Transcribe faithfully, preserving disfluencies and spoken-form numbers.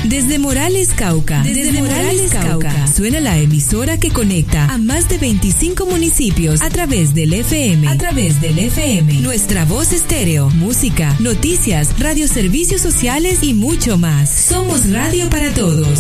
Desde Morales, Cauca. Desde, Desde Morales, Cauca. Cauca. Suena la emisora que conecta a más de veinticinco municipios a través del F M. A través del F M. Nuestra voz estéreo, música, noticias, radioservicios sociales y mucho más. Somos radio para todos.